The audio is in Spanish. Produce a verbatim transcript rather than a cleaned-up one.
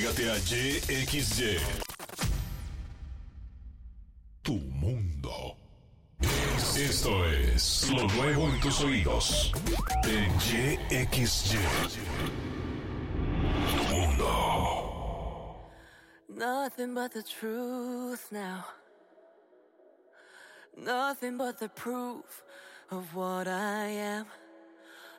Pégate a Y X Y. Tu mundo. Esto es lo nuevo en tus oídos. En Y X Y. Tu mundo. Nothing but the truth now. Nothing but the proof of what I am.